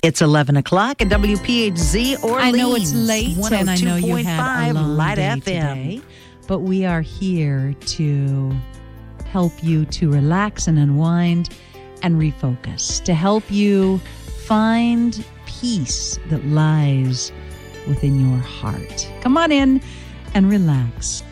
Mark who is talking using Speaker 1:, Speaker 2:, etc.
Speaker 1: It's 11 o'clock at WPHZ Orleans.
Speaker 2: I know it's late, and I know you had a long
Speaker 1: Light
Speaker 2: day
Speaker 1: FM.
Speaker 2: today, but we are here to help you to relax and unwind and refocus, to help you find peace that lies within your heart. Come on in and relax